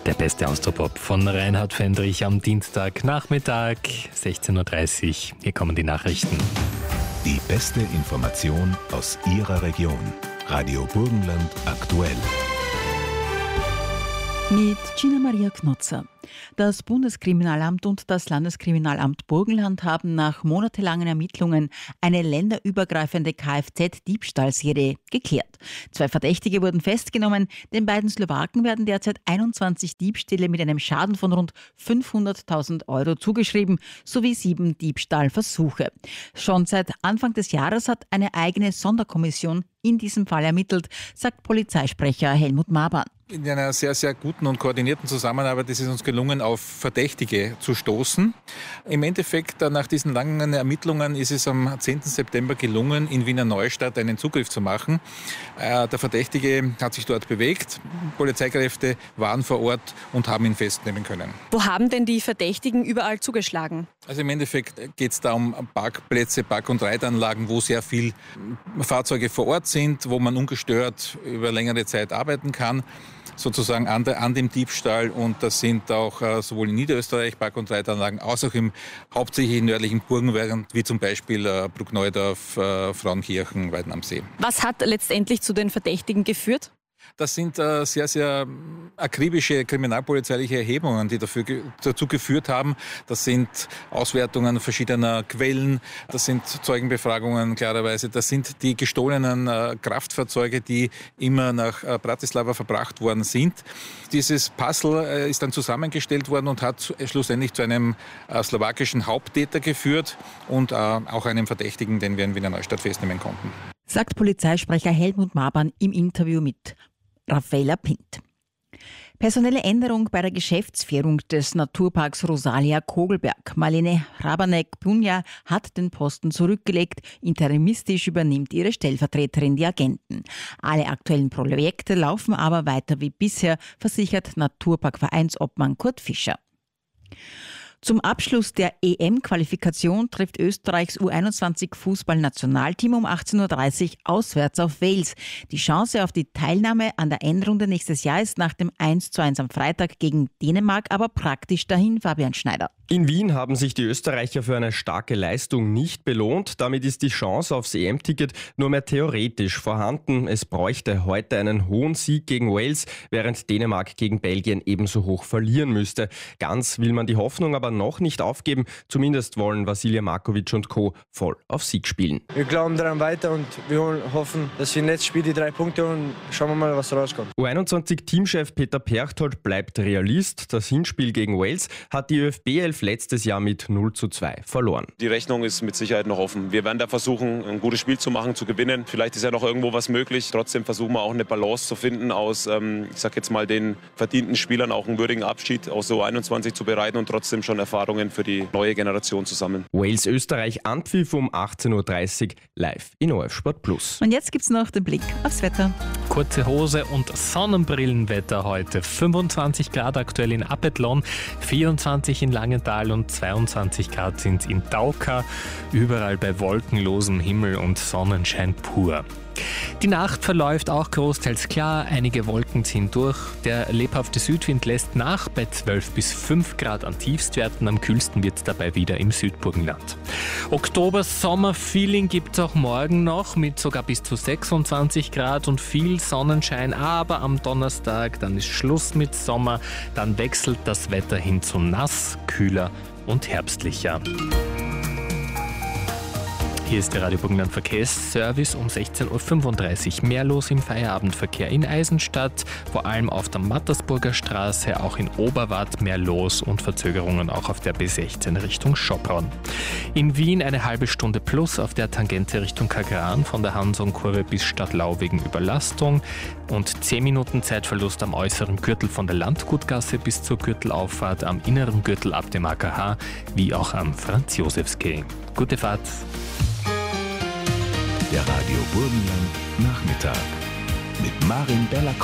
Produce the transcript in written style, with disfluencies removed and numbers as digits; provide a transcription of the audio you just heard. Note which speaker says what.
Speaker 1: Der beste Austropop von Reinhard Fendrich am Dienstagnachmittag, 16.30 Uhr. Hier kommen die Nachrichten.
Speaker 2: Die beste Information aus Ihrer Region. Radio Burgenland aktuell.
Speaker 3: Mit Gina Maria Knotzer. Das Bundeskriminalamt und das Landeskriminalamt Burgenland haben nach monatelangen Ermittlungen eine länderübergreifende Kfz-Diebstahlserie geklärt. 2 Verdächtige wurden festgenommen. Den beiden Slowaken werden derzeit 21 Diebstähle mit einem Schaden von rund 500.000 Euro zugeschrieben, sowie 7 Diebstahlversuche. Schon seit Anfang des Jahres hat eine eigene Sonderkommission in diesem Fall ermittelt, sagt Polizeisprecher Helmut Maban.
Speaker 4: In einer sehr, sehr guten und koordinierten Zusammenarbeit ist es uns gelungen, auf Verdächtige zu stoßen. Im Endeffekt, nach diesen langen Ermittlungen, ist es am 10. September gelungen, in Wiener Neustadt einen Zugriff zu machen. Der Verdächtige hat sich dort bewegt. Polizeikräfte waren vor Ort und haben ihn festnehmen können.
Speaker 5: Wo haben denn die Verdächtigen überall zugeschlagen?
Speaker 4: Also im Endeffekt geht es da um Parkplätze, Park- und Reitanlagen, wo sehr viele Fahrzeuge vor Ort sind, wo man ungestört über längere Zeit arbeiten kann, sozusagen an dem Diebstahl. Und das sind auch sowohl in Niederösterreich Park- und Reitanlagen, als auch im hauptsächlich nördlichen Burgenland, wie zum Beispiel Bruckneudorf, Frauenkirchen, Weiden am See.
Speaker 5: Was hat letztendlich zu den Verdächtigen geführt?
Speaker 4: Das sind sehr, sehr akribische kriminalpolizeiliche Erhebungen, die dazu geführt haben. Das sind Auswertungen verschiedener Quellen, das sind Zeugenbefragungen klarerweise, das sind die gestohlenen Kraftfahrzeuge, die immer nach Bratislava verbracht worden sind. Dieses Puzzle ist dann zusammengestellt worden und hat schlussendlich zu einem slowakischen Haupttäter geführt und auch einem Verdächtigen, den wir in Wiener Neustadt festnehmen konnten.
Speaker 3: Sagt Polizeisprecher Helmut Maban im Interview mit Raffaella Pint. Personelle Änderung bei der Geschäftsführung des Naturparks Rosalia Kogelberg. Marlene Rabanek-Bunja hat den Posten zurückgelegt. Interimistisch übernimmt ihre Stellvertreterin die Agenten. Alle aktuellen Projekte laufen aber weiter wie bisher, versichert Naturparkvereinsobmann Kurt Fischer. Zum Abschluss der EM-Qualifikation trifft Österreichs U21-Fußballnationalteam um 18.30 Uhr auswärts auf Wales. Die Chance auf die Teilnahme an der Endrunde nächstes Jahr ist nach dem 1:1 am Freitag gegen Dänemark aber praktisch dahin, Fabian Schneider.
Speaker 6: In Wien haben sich die Österreicher für eine starke Leistung nicht belohnt. Damit ist die Chance aufs EM-Ticket nur mehr theoretisch vorhanden. Es bräuchte heute einen hohen Sieg gegen Wales, während Dänemark gegen Belgien ebenso hoch verlieren müsste. Ganz will man die Hoffnung aber noch nicht aufgeben. Zumindest wollen Vasilij Markovic und Co. voll auf Sieg spielen.
Speaker 7: Wir glauben daran weiter und wir hoffen, dass wir im letzten Spiel die 3 Punkte und schauen wir mal, was rauskommt.
Speaker 6: U21-Teamchef Peter Perchtold bleibt Realist. Das Hinspiel gegen Wales hat die ÖFB-11 letztes Jahr mit 0:2 verloren.
Speaker 8: Die Rechnung ist mit Sicherheit noch offen. Wir werden da versuchen, ein gutes Spiel zu machen, zu gewinnen. Vielleicht ist ja noch irgendwo was möglich. Trotzdem versuchen wir auch eine Balance zu finden aus, ich sag jetzt mal, den verdienten Spielern auch einen würdigen Abschied aus so 21 zu bereiten und trotzdem schon Erfahrungen für die neue Generation zu sammeln.
Speaker 6: Wales-Österreich Anpfiff um 18.30 Uhr live in ORF Sport Plus.
Speaker 3: Und jetzt gibt's noch den Blick aufs Wetter.
Speaker 1: Kurze Hose und Sonnenbrillenwetter heute. 25 Grad aktuell in Apethlon, 24 in Langenthal und 22 Grad sind in Dauka. Überall bei wolkenlosem Himmel und Sonnenschein pur. Die Nacht verläuft auch großteils klar, einige Wolken ziehen durch. Der lebhafte Südwind lässt nach bei 12 bis 5 Grad an Tiefstwerten. Am kühlsten wird es dabei wieder im Südburgenland. Oktober-Sommer-Feeling gibt es auch morgen noch mit sogar bis zu 26 Grad und viel Sonnenschein. Aber am Donnerstag, dann ist Schluss mit Sommer. Dann wechselt das Wetter hin zu nass, kühler und herbstlicher. Hier ist der Radio Burgenland Verkehrsservice um 16.35 Uhr. Mehr los im Feierabendverkehr in Eisenstadt, vor allem auf der Mattersburger Straße, auch in Oberwart mehr los und Verzögerungen auch auf der B16 Richtung Schopron. In Wien eine halbe Stunde plus auf der Tangente Richtung Kagran von der Hanson-Kurve bis Stadtlau wegen Überlastung und 10 Minuten Zeitverlust am äußeren Gürtel von der Landgutgasse bis zur Gürtelauffahrt, am inneren Gürtel ab dem AKH wie auch am Franz-Josefs-Quai. Gute Fahrt!
Speaker 2: Der Radio Burgenland Nachmittag mit Marin Bella.